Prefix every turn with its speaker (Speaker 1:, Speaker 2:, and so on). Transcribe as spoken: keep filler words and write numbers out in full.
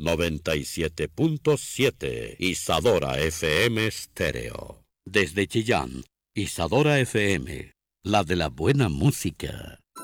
Speaker 1: noventa y siete punto siete Isadora F M Stereo. Desde Chillán, Isadora F M, la de la buena música.